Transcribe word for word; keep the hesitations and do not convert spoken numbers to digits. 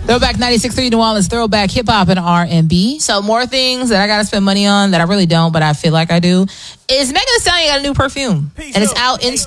Throwback ninety-six point three New Orleans, throwback hip hop and R and B. So more things that I gotta spend money on that I really don't, but I feel like I do. Is Megan Thee Stallion got a new perfume, and it's out in